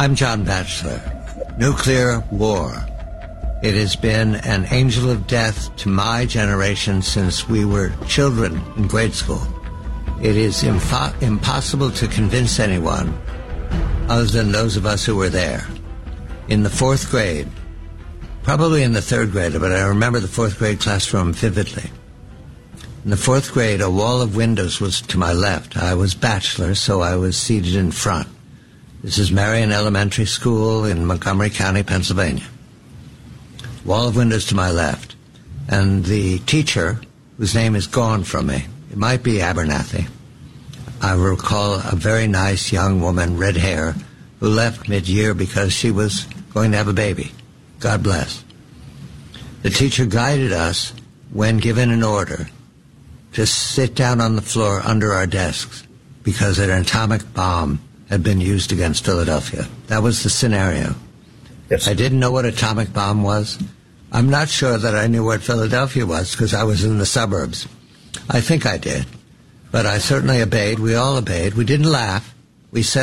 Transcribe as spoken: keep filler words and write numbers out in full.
I'm John Batchelor. Nuclear war. It has been an angel of death to my generation since we were children in grade school. It is impo- impossible to convince anyone other than those of us who were there. In the fourth grade, probably in the third grade, but I remember the fourth grade classroom vividly. In the fourth grade, a wall of windows was to my left. I was Batchelor, so I was seated in front. This is Marion Elementary School in Montgomery County, Pennsylvania. Wall of windows to my left. And the teacher, whose name is gone from me, it might be Abernathy. I recall a very nice young woman, red hair, who left mid-year because she was going to have a baby. God bless. The teacher guided us, when given an order, to sit down on the floor under our desks because an atomic bomb had been used against Philadelphia. That was the scenario. Yes. I didn't know what atomic bomb was. I'm not sure that I knew what Philadelphia was because I was in the suburbs. I think I did. But I certainly obeyed. We all obeyed. We didn't laugh. We said